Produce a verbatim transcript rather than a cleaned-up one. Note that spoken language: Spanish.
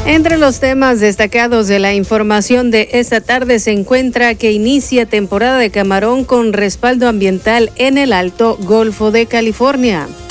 Entre los temas destacados de la información de esta tarde se encuentra que inicia temporada de camarón con respaldo ambiental en el Alto Golfo de California.